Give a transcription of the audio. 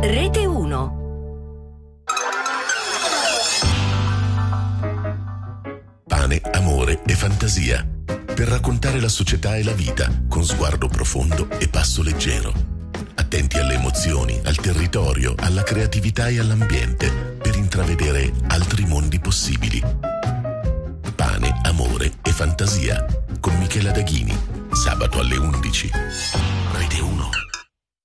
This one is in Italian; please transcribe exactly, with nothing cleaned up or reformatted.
Rete uno. Pane, amore e fantasia. Per raccontare la società e la vita con sguardo profondo e passo leggero. Attenti alle emozioni, al territorio, alla creatività e all'ambiente per intravedere altri mondi possibili. Pane, amore e fantasia con Michela Daghini. Sabato alle undici. Rete uno.